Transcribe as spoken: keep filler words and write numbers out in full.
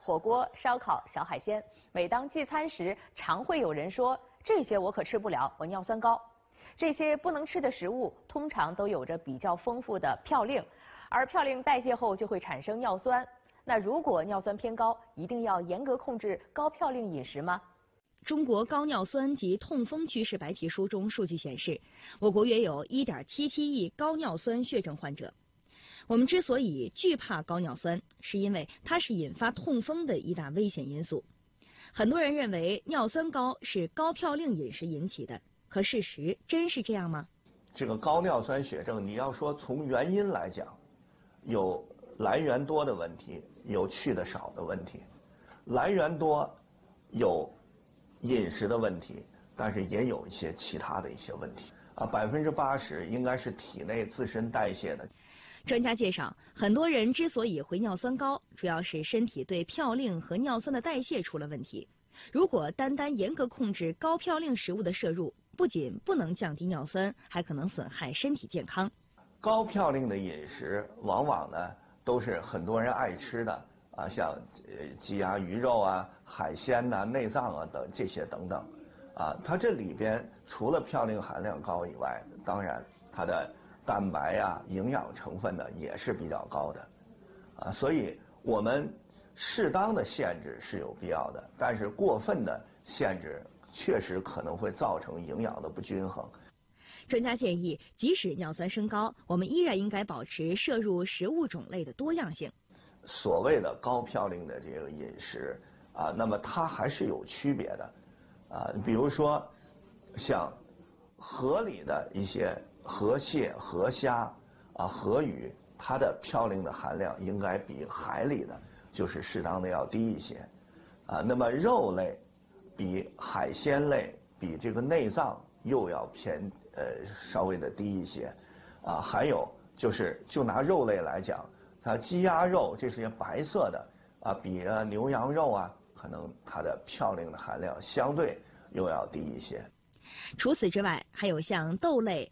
火锅、烧烤、小海鲜。每当聚餐时，常会有人说：“这些我可吃不了，我尿酸高。”这些不能吃的食物通常都有着比较丰富的嘌呤，而嘌呤代谢后就会产生尿酸。那如果尿酸偏高，一定要严格控制高嘌呤饮食吗？ 中国高尿酸及痛风趋势白皮书中数据显示，我国约有 一点七七亿高尿酸血症患者。我们之所以惧怕高尿酸，是因为它是引发痛风的一大危险因素。很多人认为尿酸高是高嘌呤饮食引起的。可事实真是这样吗？ 这个高尿酸血症，你要说从原因来讲，有来源多的问题，有去的少的问题。来源多有饮食的问题，但是也有一些其他的一些问题啊，百分之八十应该是体内自身代谢的。 专家介绍，很多人之所以会尿酸高，主要是身体对嘌呤和尿酸的代谢出了问题。如果单单严格控制高嘌呤食物的摄入，不仅不能降低尿酸，还可能损害身体健康。 高嘌呤的饮食往往呢都是很多人爱吃的啊，像呃鸡鸭鱼肉啊、海鲜呐、啊、内脏啊等这些等等，啊，它这里边除了嘌呤含量高以外，当然它的蛋白呀、营养成分呢也是比较高的，啊，所以我们适当的限制是有必要的，但是过分的限制确实可能会造成营养的不均衡。 专家建议，即使尿酸升高，我们依然应该保持摄入食物种类的多样性。 所谓的高嘌呤的这个饮食啊，那么它还是有区别的啊，比如说像河里的一些河蟹、河虾啊、河鱼，它的嘌呤的含量应该比海里的就是适当的要低一些啊。那么肉类比海鲜类比这个内脏又要偏呃稍微的低一些啊。还有就是就拿肉类来讲，它鸡鸭肉这些白色的啊，比啊牛羊肉啊，可能它的嘌呤的含量相对又要低一些。 除此之外，还有像豆类、